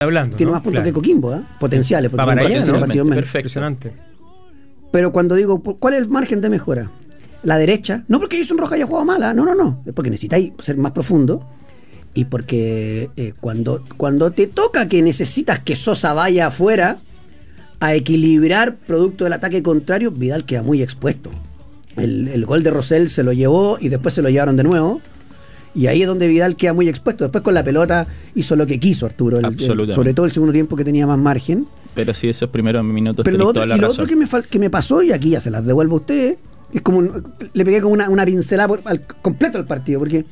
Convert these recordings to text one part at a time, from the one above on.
hablando, tiene ¿no? más puntos Claro. que Coquimbo, potenciales, porque Va para allá, un ¿no? partido menos. Perfecto. Impresionante. Pero cuando digo, ¿cuál es el margen de mejora? La derecha, no porque Jason Rojas haya jugado mala, no, es porque necesitáis ser más profundo y porque cuando te toca que necesitas que Sosa vaya afuera a equilibrar producto del ataque contrario, Vidal queda muy expuesto. El gol de Rosell se lo llevó y después se lo llevaron de nuevo. Y ahí es donde Vidal queda muy expuesto. Después con la pelota hizo lo que quiso Arturo, Absolutamente. sobre todo el segundo tiempo que tenía más margen. Pero sí, esos primeros minutos Pero tenés lo otro, toda la y lo razón. otro que me pasó, y aquí ya se las devuelvo a ustedes, es como le pegué como una pincelada completo al partido, porque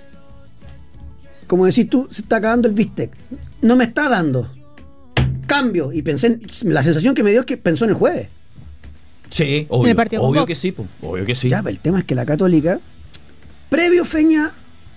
como decís tú, se está acabando el bistec. No me está dando. Cambio. Y pensé, la sensación que me dio es que pensó en el jueves. Sí, En el partido con obvio Boca. que sí, po, obvio que sí. Ya, pero el tema es que la Católica, previo Feña,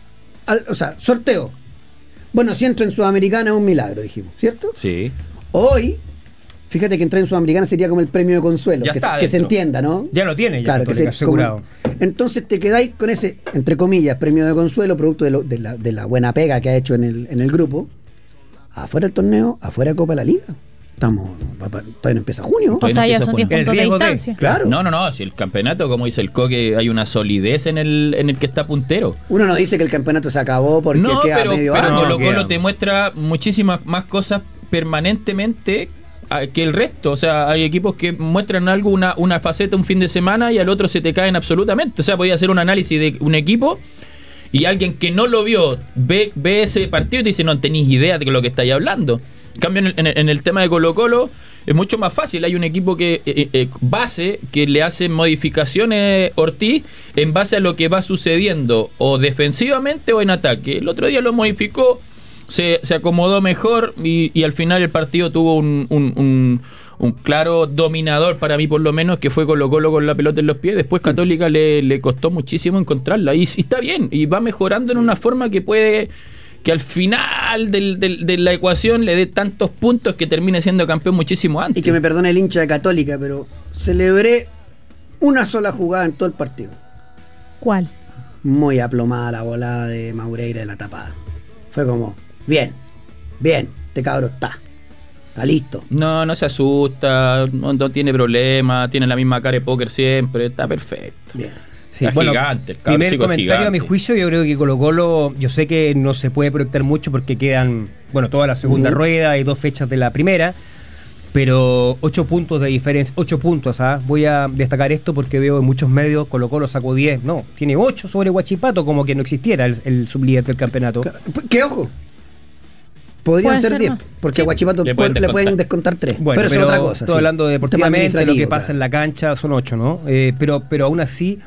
o sea, sorteo. Bueno, si entra en Sudamericana es un milagro, dijimos, ¿cierto? Sí. Hoy, fíjate que entrar en Sudamericana sería como el premio de consuelo, Ya que está se dentro. entienda, ¿no? Ya lo tiene, ya Claro, Católica, asegurado. Entonces te quedáis con ese, entre comillas, premio de consuelo, producto de la buena pega que ha hecho en el grupo. Afuera el torneo, afuera Copa de la Liga. Todavía no empieza junio. O sea, ya son 10 El puntos de riesgo de- distancia. Claro. No, si el campeonato, como dice el Coque, hay una solidez en el que está puntero. Uno no dice que el campeonato se acabó porque No, queda pero medio año. Colo Colo queda. te muestra muchísimas más cosas permanentemente que el resto. O sea, hay equipos que muestran algo, una faceta un fin de semana y al otro se te caen absolutamente. O sea, podía hacer un análisis de un equipo y alguien que no lo vio ve ese partido y te dice, no tenéis idea de lo que estáis hablando. En cambio, en el tema de Colo Colo es mucho más fácil. Hay un equipo que base que le hace modificaciones Ortiz en base a lo que va sucediendo o defensivamente o en ataque. El otro día lo modificó, se acomodó mejor y al final el partido tuvo un claro dominador, para mí por lo menos, que fue Colo Colo con la pelota en los pies. Después Católica le costó muchísimo encontrarla y está bien, y va mejorando en una forma que puede, que al final de la ecuación le dé tantos puntos que termine siendo campeón muchísimo antes. Y que me perdone el hincha de Católica, pero celebré una sola jugada en todo el partido. ¿Cuál? Muy aplomada la volada de Maureira de la tapada. Fue como, bien, este cabro está listo. No se asusta, no tiene problema, tiene la misma cara de póker siempre, está perfecto. Bien. Sí, Está gigante, el cabrón primer chico es comentario a mi gigante. juicio, yo creo que Colo Colo, yo sé que no se puede proyectar mucho porque quedan, toda la segunda rueda y 2 fechas de la primera, pero 8 puntos de diferencia, 8 puntos, voy a destacar esto porque veo en muchos medios Colo Colo sacó 10, no, tiene 8 sobre Huachipato, como que no existiera el sublíder del campeonato. Claro. ¿Qué ojo? Podrían Pueden ser ser 10, más. porque Sí. a Guachipato Le le pueden pueden descontar 3. Bueno, pero eso es otra cosa. Estoy sí. hablando Tema deportivamente, lo que administrativo, pasa en claro. la cancha son 8, ¿no? Pero aún así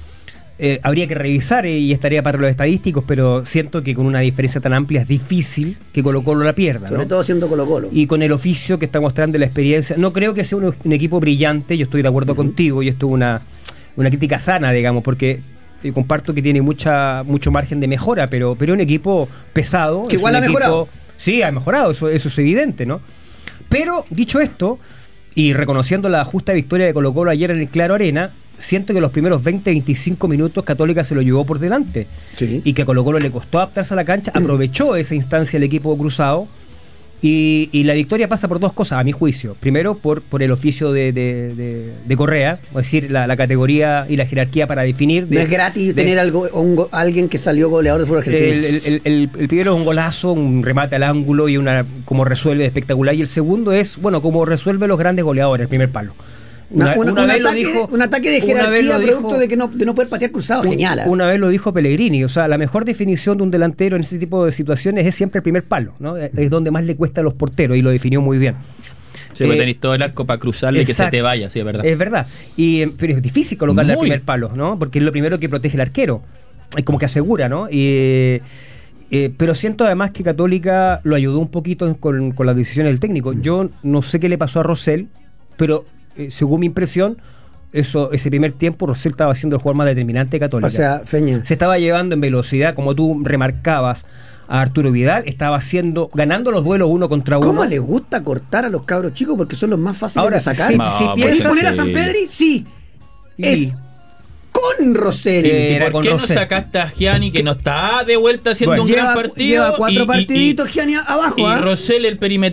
habría que revisar y estaría para los estadísticos, pero siento que con una diferencia tan amplia es difícil que Colo Colo la pierda, Sobre ¿no? todo siendo Colo Colo. Y con el oficio que está mostrando, la experiencia, no creo que sea un equipo brillante, yo estoy de acuerdo contigo y esto es una crítica sana, digamos, porque comparto que tiene mucho margen de mejora, pero un equipo pesado. Que es igual un ha equipo- mejorado. Sí, ha mejorado, eso es evidente, ¿no? Pero, dicho esto, y reconociendo la justa victoria de Colo Colo ayer en el Claro Arena, siento que los primeros 20-25 minutos Católica se lo llevó por delante. Sí. Y que a Colo Colo le costó adaptarse a la cancha, aprovechó esa instancia el equipo cruzado. Y la victoria pasa por 2 cosas, a mi juicio. Primero, por el oficio de Correa, es decir, la categoría y la jerarquía para definir. No es gratis tener alguien que salió goleador de fútbol argentino. El primero es un golazo, un remate al ángulo y como resuelve espectacular. Y el segundo es, como resuelve los grandes goleadores, el primer palo. Un ataque de jerarquía producto de no poder patear cruzado. Genial. Una vez lo dijo Pellegrini, o sea, la mejor definición de un delantero en ese tipo de situaciones es siempre el primer palo, ¿no? Es donde más le cuesta a los porteros y lo definió muy bien. Sí, pues tenéis todo el arco para cruzarle y que se te vaya, sí, es verdad. Es verdad. Pero es difícil colocarle al Muy. primer palo, ¿no? Porque es lo primero que protege el arquero. Es como que asegura, ¿no? Pero siento además que Católica lo ayudó un poquito con las decisiones del técnico. Yo no sé qué le pasó a Rosell, pero según mi impresión, ese primer tiempo Rosell estaba siendo el jugador más determinante de Católica. O sea, Feña. Se estaba llevando en velocidad, como tú remarcabas, a Arturo Vidal, estaba ganando los duelos 1 contra 1. ¿Cómo le gusta cortar a los cabros chicos? Porque son los más fáciles Ahora, de sacar. si No, piensas- ¿Puedes poner a San Pedri? Sí. Y- Es con Rosselli. Era ¿Por con qué no Rosselli. sacaste a Gianni, que no está de vuelta haciendo Bueno, un gran partido? Lleva 4 partiditos Gianni abajo. Y Rosell, el perimetral